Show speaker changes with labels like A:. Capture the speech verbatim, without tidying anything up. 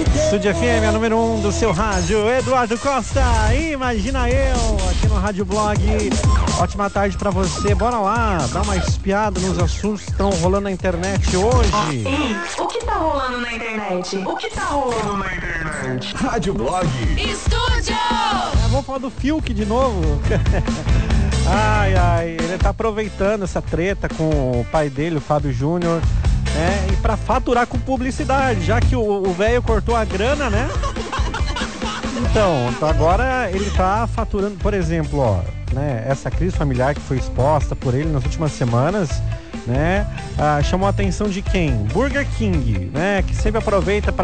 A: Estúdio F M, a número um do seu rádio. Eduardo Costa, imagina eu, aqui no Rádio Blog. Ótima tarde pra você. Bora lá, dá uma espiada nos assuntos que estão rolando na internet hoje.
B: Ei, o que tá rolando na internet? O que tá rolando na internet?
C: Rádio Blog.
D: Estúdio!
A: É, vamos falar do Fiuk de novo. Ai, ai, ele tá aproveitando essa treta com o pai dele, o Fábio Júnior, né? E pra faturar com publicidade, já que o velho cortou a grana, né? Então, então, agora ele tá faturando, por exemplo, ó, né? Essa crise familiar que foi exposta por ele nas últimas semanas, né? Ah, chamou a atenção de quem? Burger King, né? Que sempre aproveita pra